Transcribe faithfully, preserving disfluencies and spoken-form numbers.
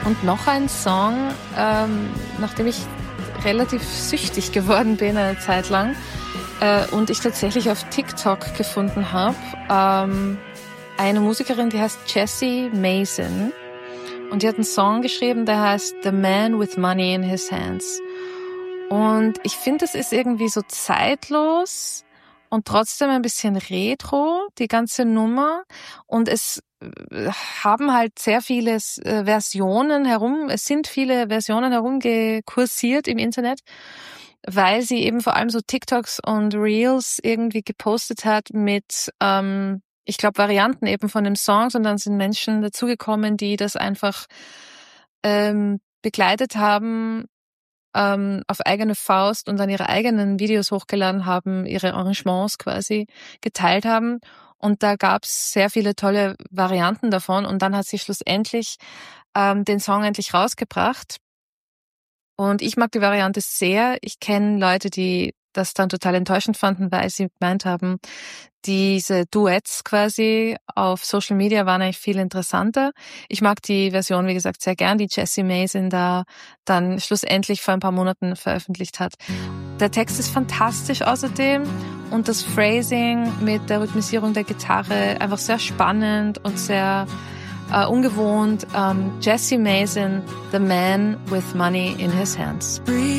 Und noch ein Song, ähm, nachdem ich relativ süchtig geworden bin eine Zeit lang äh, und ich tatsächlich auf TikTok gefunden habe, ähm, eine Musikerin, die heißt Jessie Mason. Und die hat einen Song geschrieben, der heißt The Man with Money in His Hands. Und ich finde, es ist irgendwie so zeitlos und trotzdem ein bisschen retro, die ganze Nummer. Und es haben halt sehr viele Versionen herum, es sind viele Versionen herumgekursiert im Internet, weil sie eben vor allem so TikToks und Reels irgendwie gepostet hat mit, ähm, ich glaube, Varianten eben von dem Song, und dann sind Menschen dazugekommen, die das einfach ähm, begleitet haben, ähm, auf eigene Faust und dann ihre eigenen Videos hochgeladen haben, ihre Arrangements quasi geteilt haben. Und da gab's sehr viele tolle Varianten davon. Und dann hat sie schlussendlich ähm, den Song endlich rausgebracht. Und ich mag die Variante sehr. Ich kenne Leute, die das dann total enttäuschend fanden, weil sie gemeint haben, diese Duets quasi auf Social Media waren eigentlich viel interessanter. Ich mag die Version, wie gesagt, sehr gern, die Jessie Mason da dann schlussendlich vor ein paar Monaten veröffentlicht hat. Der Text ist fantastisch außerdem und das Phrasing mit der Rhythmisierung der Gitarre einfach sehr spannend und sehr äh, ungewohnt. Ähm, Jessie Mason, The Man with Money in His Hands.